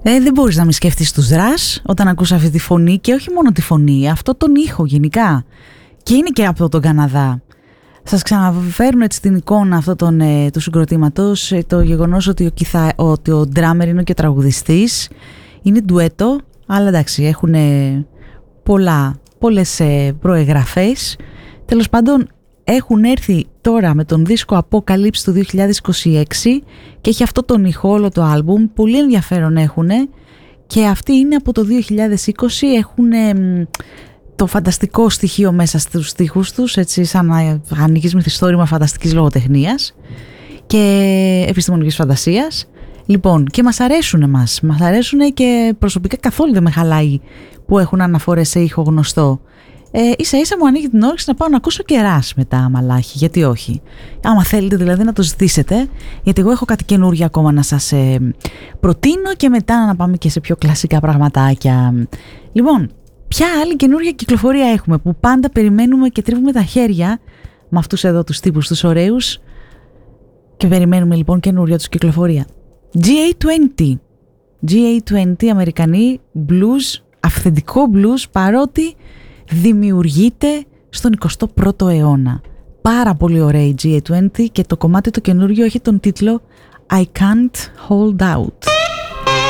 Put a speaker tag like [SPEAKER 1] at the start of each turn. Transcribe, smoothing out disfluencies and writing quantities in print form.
[SPEAKER 1] Δεν μπορείς να μην σκέφτεις τους Rush όταν ακούς αυτή τη φωνή, και όχι μόνο τη φωνή, αυτό τον ήχο γενικά. Και είναι και από τον Καναδά. Σας ξαναφέρουν έτσι την εικόνα αυτό του συγκροτήματος, το γεγονός ότι ο drummer είναι και ο τραγουδιστής. Είναι ντουέτο, αλλά εντάξει, έχουν πολλές προεγραφές. Τέλος πάντων, έχουν έρθει τώρα με τον δίσκο Apocalypse του 2026 και έχει αυτό τον ηχό όλο το άλμπουμ. Πολύ ενδιαφέρον έχουν, και αυτοί είναι από το 2020, έχουν το φανταστικό στοιχείο μέσα στους στίχους τους, έτσι σαν να ανοίγεις μυθιστόρημα φανταστικής λογοτεχνίας και επιστημονικής φαντασίας. Λοιπόν, και μας αρέσουν και προσωπικά καθόλου δεν με χαλάει που έχουν αναφορές σε ήχο γνωστό. Ίσα ίσα μου ανοίγει την όρεξη να πάω να ακούσω και Rush μετά, μαλάχη, γιατί όχι. Άμα θέλετε δηλαδή να το ζητήσετε, γιατί εγώ έχω κάτι καινούργιο ακόμα να σας προτείνω, και μετά να πάμε και σε πιο κλασικά πραγματάκια. Λοιπόν, ποια άλλη καινούργια κυκλοφορία έχουμε που πάντα περιμένουμε και τρίβουμε τα χέρια με αυτούς εδώ τους τύπους τους ωραίους, και περιμένουμε λοιπόν καινούρια τους κυκλοφορία. GA20, Αμερικανοί, blues, αυθεντικό blues, παρότι δημιουργείται στον 21ο αιώνα. Πάρα πολύ ωραία η GA20, και το κομμάτι το καινούριο έχει τον τίτλο I Can't Hold Out.